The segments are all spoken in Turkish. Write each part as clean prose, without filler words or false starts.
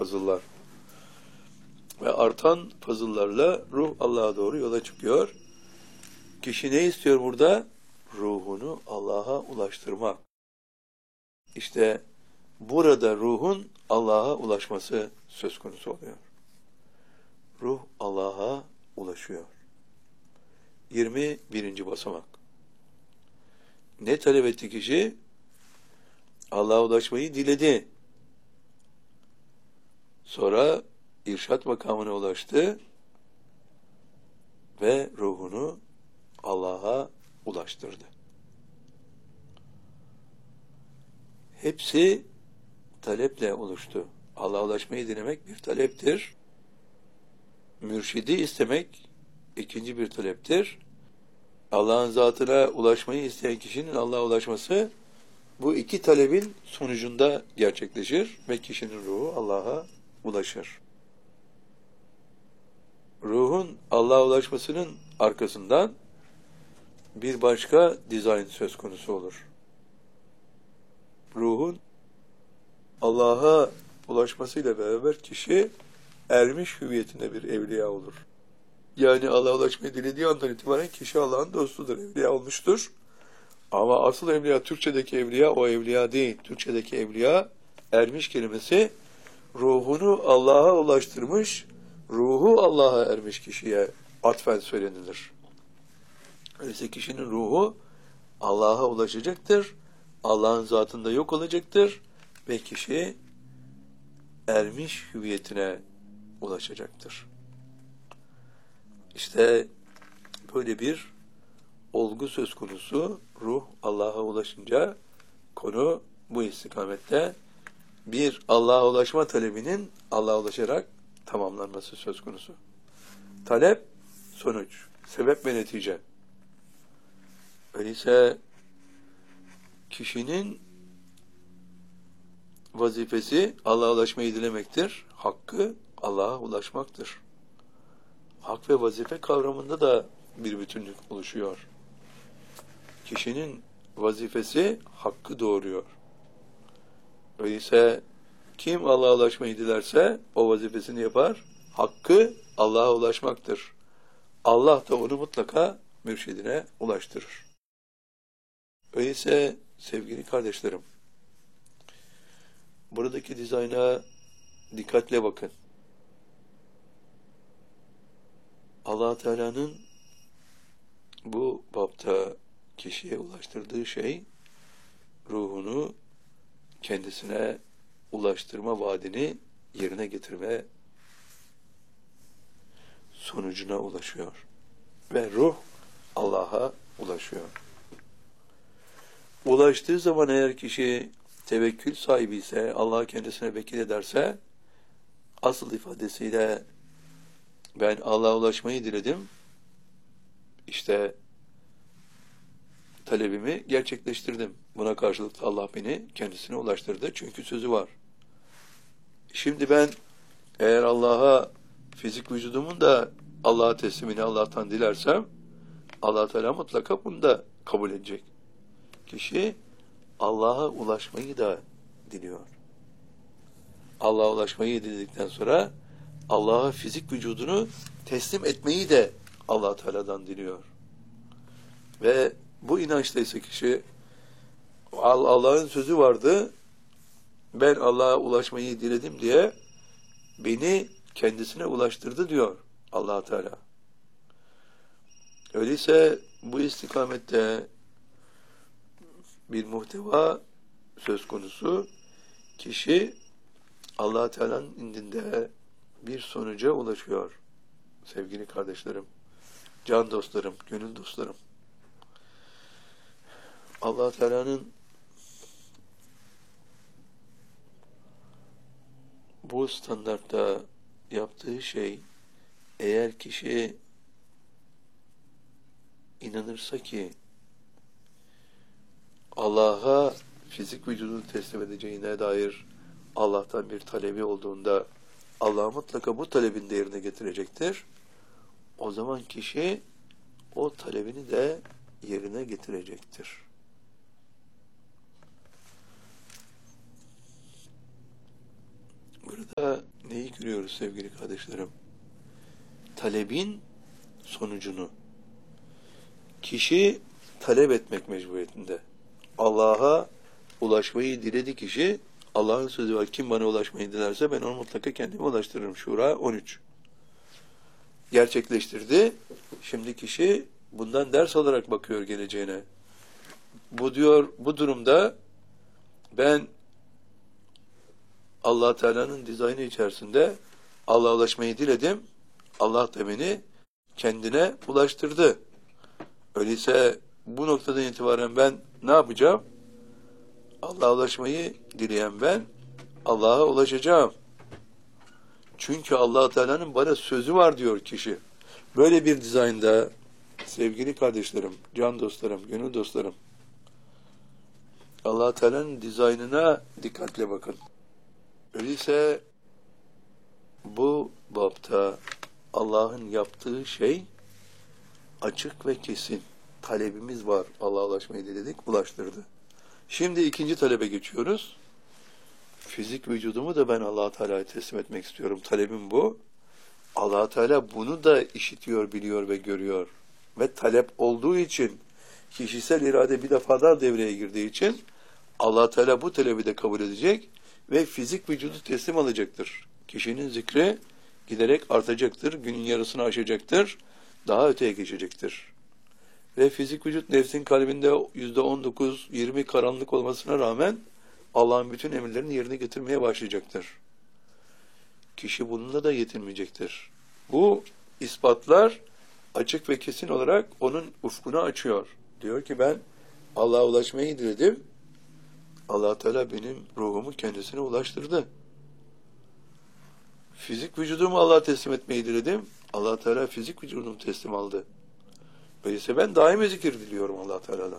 puzzle'lar. Ve artan puzzle'larla ruh Allah'a doğru yola çıkıyor. Kişi ne istiyor burada? Ruhunu Allah'a ulaştırmak. İşte burada ruhun Allah'a ulaşması söz konusu oluyor. Ruh Allah'a ulaşıyor. 21. basamak. Ne talep etti kişi? Allah'a ulaşmayı diledi. Sonra irşat makamına ulaştı ve ruhunu Allah'a ulaştırdı. Hepsi taleple oluştu. Allah'a ulaşmayı dilemek bir taleptir. Mürşidi istemek ikinci bir taleptir. Allah'ın zatına ulaşmayı isteyen kişinin Allah'a ulaşması bu iki talebin sonucunda gerçekleşir ve kişinin ruhu Allah'a ulaşır. Ruhun Allah'a ulaşmasının arkasından bir başka dizayn söz konusu olur. Ruhun Allah'a ulaşmasıyla beraber kişi ermiş hüviyetinde bir evliya olur. Yani Allah'a ulaşmayı dilediği andan itibaren kişi Allah'ın dostudur, evliya olmuştur. Ama asıl evliya, Türkçedeki evliya o evliya değil. Türkçedeki evliya, ermiş kelimesi ruhunu Allah'a ulaştırmış, ruhu Allah'a ermiş kişiye atfen söylenilir. Öyleyse kişinin ruhu Allah'a ulaşacaktır, Allah'ın zatında yok olacaktır ve kişi ermiş hüviyetine ulaşacaktır. İşte böyle bir olgu söz konusu. Ruh Allah'a ulaşınca konu bu istikamette bir Allah'a ulaşma talebinin Allah'a ulaşarak tamamlanması söz konusu. Talep, sonuç, sebep ve netice. Öyleyse kişinin vazifesi Allah'a ulaşmayı dilemektir. Hakkı Allah'a ulaşmaktır. Hak ve vazife kavramında da bir bütünlük oluşuyor. Kişinin vazifesi hakkı doğuruyor. Öyleyse kim Allah'a ulaşmayı dilerse o vazifesini yapar. Hakkı Allah'a ulaşmaktır. Allah da onu mutlaka mürşidine ulaştırır. Öyleyse sevgili kardeşlerim, buradaki dizayna dikkatle bakın. Allah Teala'nın bu bapta kişiye ulaştırdığı şey, ruhunu kendisine ulaştırma vaadini yerine getirme sonucuna ulaşıyor. Ve ruh Allah'a ulaşıyor. Ulaştığı zaman eğer kişi tevekkül sahibi ise, Allah kendisine vekil ederse, asıl ifadesiyle ben Allah'a ulaşmayı diledim, İşte talebimi gerçekleştirdim. Buna karşılık Allah beni kendisine ulaştırdı. Çünkü sözü var. Şimdi ben eğer Allah'a fizik vücudumun da Allah'a teslimini Allah'tan dilersem Allah Teala mutlaka bunu da kabul edecek. Kişi Allah'a ulaşmayı da diliyor. Allah'a ulaşmayı diledikten sonra Allah'a fizik vücudunu teslim etmeyi de Allah Teala'dan diliyor. Ve bu inançta ise kişi Allah'ın sözü vardı, ben Allah'a ulaşmayı diledim diye beni kendisine ulaştırdı diyor Allah Teala. Öyleyse bu istikamette bir muhteva söz konusu, kişi Allah Teala'nın indinde bir sonuca ulaşıyor. Sevgili kardeşlerim, can dostlarım, gönül dostlarım. Allah Teala'nın bu standartta yaptığı şey, eğer kişi inanırsa ki Allah'a fizik vücudunu teslim edeceğine dair Allah'tan bir talebi olduğunda Allah mutlaka bu talebini de yerine getirecektir. O zaman kişi o talebini de yerine getirecektir. Burada görüyoruz sevgili kardeşlerim. Talebin sonucunu. Kişi talep etmek mecburiyetinde. Allah'a ulaşmayı diledi kişi. Allah'ın sözü var. Kim bana ulaşmayı dilerse ben onu mutlaka kendime ulaştırırım. Şura 13. Gerçekleştirdi. Şimdi kişi bundan ders alarak bakıyor geleceğine. Bu durumda ben Allah Teala'nın dizaynı içerisinde Allah'a ulaşmayı diledim. Allah da beni kendine ulaştırdı. Öyleyse bu noktadan itibaren ben ne yapacağım? Allah'a ulaşmayı dileyen ben Allah'a ulaşacağım. Çünkü Allah Teala'nın bana sözü var diyor kişi. Böyle bir dizaynda sevgili kardeşlerim, can dostlarım, gönül dostlarım, Allah Teala'nın dizaynına dikkatle bakın. Öyleyse bu bapta Allah'ın yaptığı şey açık ve kesin. Talebimiz var. Allah'a ulaşmayı diledik, ulaştırdı. Şimdi ikinci talebe geçiyoruz. Fizik vücudumu da ben Allah Teala'ya teslim etmek istiyorum. Talebim bu. Allah Teala bunu da işitiyor, biliyor ve görüyor. Ve talep olduğu için, kişisel irade bir defa daha devreye girdiği için Allah Teala bu talebi de kabul edecek ve fizik vücudu teslim alacaktır. Kişinin zikri giderek artacaktır, günün yarısını aşacaktır, daha öteye geçecektir. Ve fizik vücut nefsin kalbinde %19-20 karanlık olmasına rağmen Allah'ın bütün emirlerini yerine getirmeye başlayacaktır. Kişi bununla da yetinmeyecektir. Bu ispatlar açık ve kesin olarak onun ufkunu açıyor. Diyor ki ben Allah'a ulaşmayı diledim. Allah Teala benim ruhumu kendisine ulaştırdı. Fizik vücudumu Allah'a teslim etmeyi diledim. Allah Teala fizik vücudumu teslim aldı. Öyleyse ben daimi zikir diliyorum Allah Teala'dan.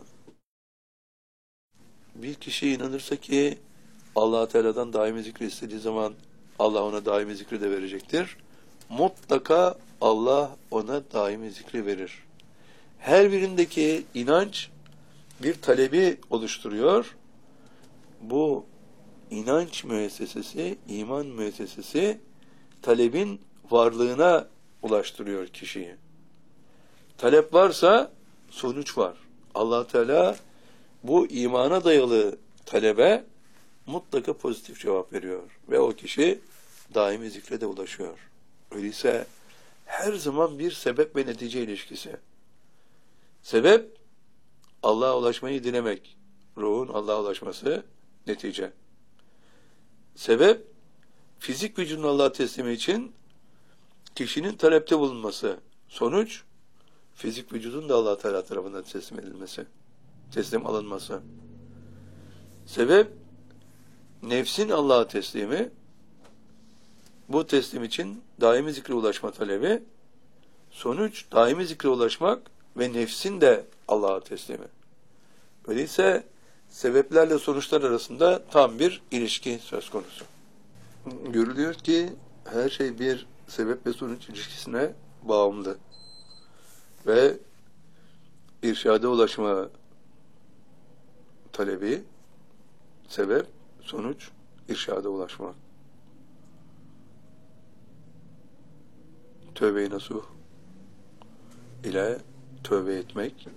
Bir kişi inanırsa ki Allah Teala'dan daimi zikri istediği zaman Allah ona daimi zikri de verecektir. Mutlaka Allah ona daimi zikri verir. Her birindeki inanç bir talebi oluşturuyor. Bu inanç müessesesi, iman müessesesi talebin varlığına ulaştırıyor kişiyi. Talep varsa sonuç var. Allah Teala bu imana dayalı talebe mutlaka pozitif cevap veriyor. Ve o kişi daimi zikre de ulaşıyor. Öyleyse her zaman bir sebep ve netice ilişkisi. Sebep Allah'a ulaşmayı dilemek. Ruhun Allah'a ulaşması netice. Sebep fizik vücudun Allah'a teslimi için kişinin talepte bulunması. Sonuç fizik vücudun da Allah Teala tarafından teslim edilmesi. Teslim alınması. Sebep nefsin Allah'a teslimi. Bu teslim için daimi zikre ulaşma talebi. Sonuç daimi zikre ulaşmak ve nefsin de Allah'a teslimi. Öyleyse sebeplerle sonuçlar arasında tam bir ilişki söz konusu. Görülüyor ki her şey bir sebep ve sonuç ilişkisine bağımlı. Ve irşada ulaşma talebi, sebep, sonuç, irşada ulaşmak. Tövbe-i nasuh ile tövbe etmek,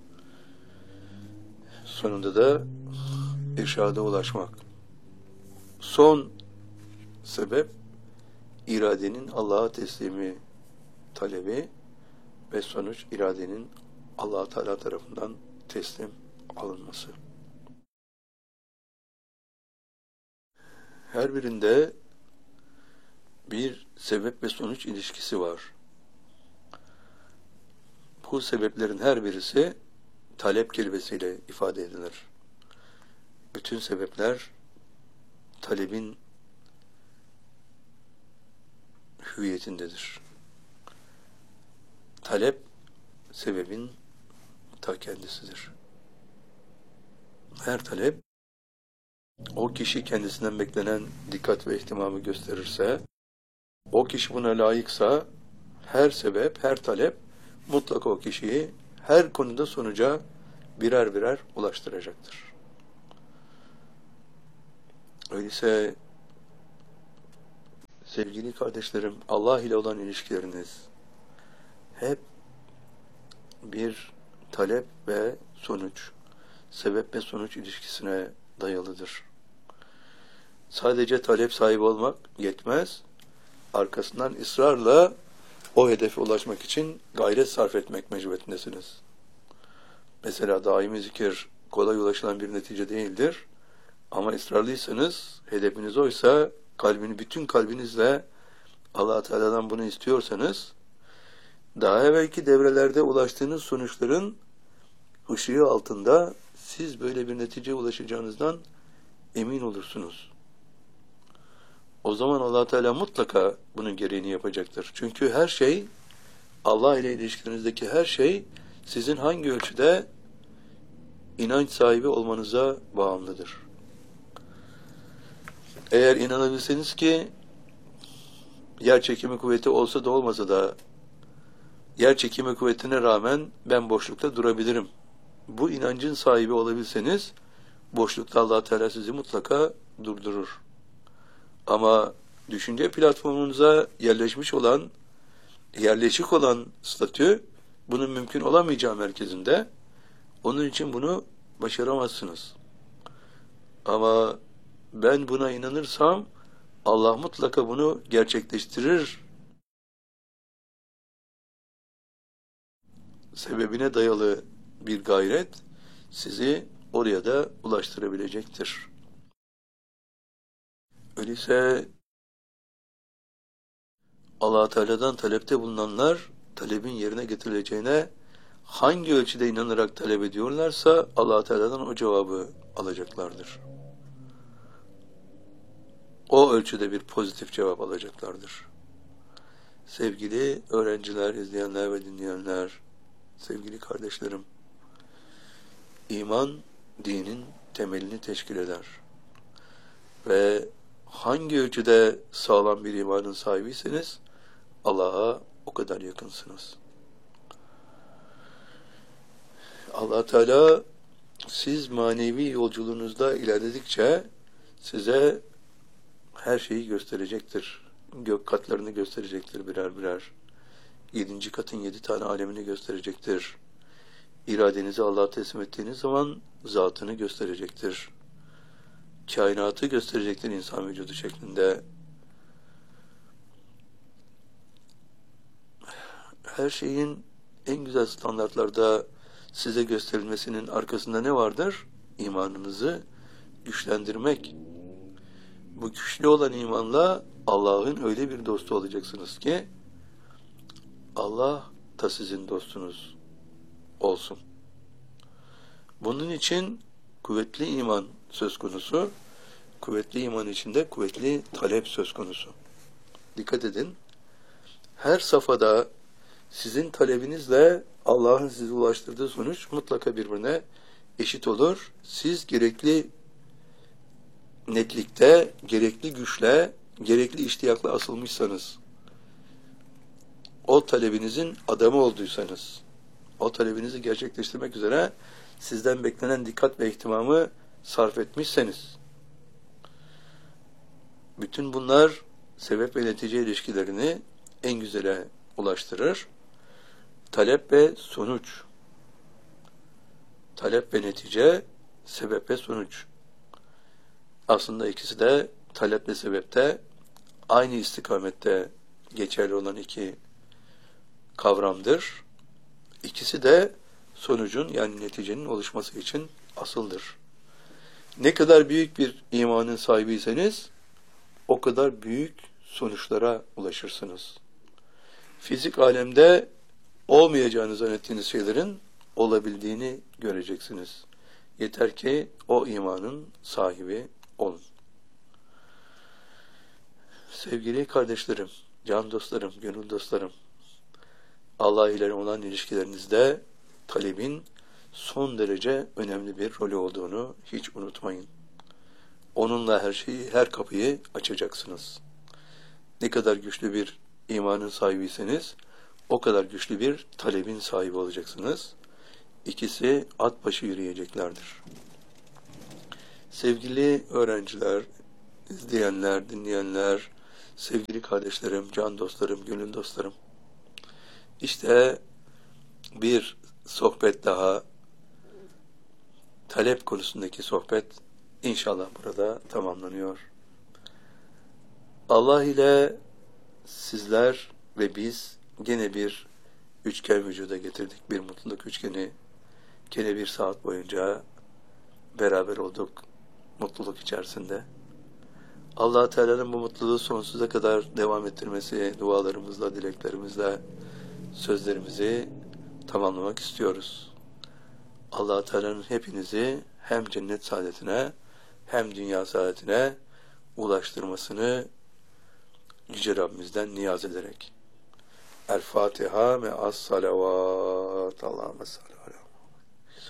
sonunda da irşada ulaşmak. Son sebep, iradenin Allah'a teslimi talebi ve sonuç iradenin Allah Teala tarafından teslim alınması. Her birinde bir sebep ve sonuç ilişkisi var. Bu sebeplerin her birisi talep kelimesiyle ifade edilir. Bütün sebepler talebin hüviyetindedir. Talep sebebin ta kendisidir. Her talep o kişi kendisinden beklenen dikkat ve ihtimamı gösterirse, o kişi buna layıksa her sebep, her talep mutlaka o kişiyi her konuda sonuca birer birer ulaştıracaktır. Öyleyse Sevgili kardeşlerim, Allah ile olan ilişkileriniz hep bir talep ve sonuç, sebep ve sonuç ilişkisine dayalıdır. Sadece talep sahibi olmak yetmez, arkasından ısrarla o hedefe ulaşmak için gayret sarf etmek mecburiyetindesiniz. Mesela daimi zikir kolay ulaşılan bir netice değildir. Ama ısrarlıysanız, hedefiniz oysa, bütün kalbinizle Allah Teala'dan bunu istiyorsanız, daha evvelki devrelerde ulaştığınız sonuçların ışığı altında siz böyle bir neticeye ulaşacağınızdan emin olursunuz. O zaman Allah Teala mutlaka bunun gereğini yapacaktır. Çünkü her şey, Allah ile ilişkilerinizdeki her şey sizin hangi ölçüde inanç sahibi olmanıza bağımlıdır. Eğer inanabilseniz ki yer çekimi kuvveti olsa da olmasa da yer çekimi kuvvetine rağmen ben boşlukta durabilirim. Bu inancın sahibi olabilseniz boşlukta Allah Teala sizi mutlaka durdurur. Ama düşünce platformunuza yerleşik olan statü bunun mümkün olamayacağı merkezinde. Onun için bunu başaramazsınız. Ama ben buna inanırsam Allah mutlaka bunu gerçekleştirir sebebine dayalı bir gayret sizi oraya da ulaştırabilecektir. Öyleyse Allah Teala'dan talepte bulunanlar talebin yerine getirileceğine hangi ölçüde inanarak talep ediyorlarsa Allah Teala'dan o cevabı alacaklardır. O ölçüde bir pozitif cevap alacaklardır. Sevgili öğrenciler, izleyenler ve dinleyenler, sevgili kardeşlerim, iman dinin temelini teşkil eder. Ve hangi ölçüde sağlam bir imanın sahibiyseniz Allah'a o kadar yakınsınız. Allah Teala siz manevi yolculuğunuzda ilerledikçe size her şeyi gösterecektir. Gök katlarını gösterecektir birer birer. 7. katın 7 tane alemini gösterecektir. İradenizi Allah'a teslim ettiğiniz zaman zatını gösterecektir. Kainatı gösterecektir insan vücudu şeklinde. Her şeyin en güzel standartlarda size gösterilmesinin arkasında ne vardır? İmanınızı güçlendirmek. Bu güçlü olan imanla Allah'ın öyle bir dostu olacaksınız ki Allah da sizin dostunuz olsun. Bunun için kuvvetli iman söz konusu, kuvvetli iman içinde kuvvetli talep söz konusu. Dikkat edin, her safhada sizin talebinizle Allah'ın size ulaştırdığı sonuç mutlaka birbirine eşit olur. Siz gerekli netlikte, gerekli güçle, gerekli iştiyakla asılmışsanız, o talebinizin adamı olduysanız, o talebinizi gerçekleştirmek üzere sizden beklenen dikkat ve ihtimamı sarf etmişseniz, bütün bunlar sebep ve netice ilişkilerini en güzele ulaştırır. Talep ve sonuç, talep ve netice, sebep ve sonuç. Aslında ikisi de talep ve sebepte aynı istikamette geçerli olan iki kavramdır. İkisi de sonucun yani neticenin oluşması için asıldır. Ne kadar büyük bir imanın sahibiyseniz o kadar büyük sonuçlara ulaşırsınız. Fizik alemde olmayacağını zannettiğiniz şeylerin olabildiğini göreceksiniz. Yeter ki o imanın sahibi olun. Sevgili kardeşlerim, can dostlarım, gönül dostlarım, Allah ile olan ilişkilerinizde talebin son derece önemli bir rolü olduğunu hiç unutmayın. Onunla her şeyi, her kapıyı açacaksınız. Ne kadar güçlü bir imanın sahibiyseniz, o kadar güçlü bir talebin sahibi olacaksınız. İkisi at başı yürüyeceklerdir. Sevgili öğrenciler, izleyenler, dinleyenler, Sevgili kardeşlerim, can dostlarım, gönül dostlarım. İşte bir sohbet daha, talep konusundaki sohbet inşallah burada tamamlanıyor. Allah ile sizler ve biz gene bir üçgen vücuda getirdik. Bir mutluluk üçgeni. Gene bir saat boyunca beraber olduk mutluluk içerisinde. Allah Teala'nın bu mutluluğu sonsuza kadar devam ettirmesi, dualarımızla, dileklerimizle sözlerimizi tamamlamak istiyoruz. Allah Teala'nın hepinizi hem cennet saadetine hem dünya saadetine ulaştırmasını Yüce Rabbimizden niyaz ederek. El Fatiha me'as salavat. Allahümme salli ala